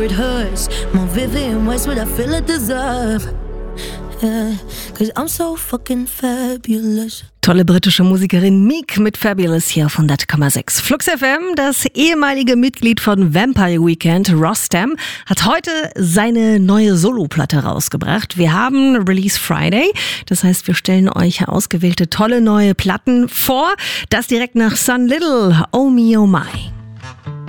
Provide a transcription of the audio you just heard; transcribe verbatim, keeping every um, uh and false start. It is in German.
It hurts more vivid in ways what I feel I deserve. Yeah, cause I'm so fucking fabulous. Tolle britische Musikerin Meek mit Fabulous hier auf hundert Komma sechs. Flux F M, das ehemalige Mitglied von Vampire Weekend, Rostam, hat heute seine neue Soloplatte rausgebracht. Wir haben Release Friday, das heißt, wir stellen euch ausgewählte tolle neue Platten vor. Das direkt nach Sun Little, Oh Me Oh My.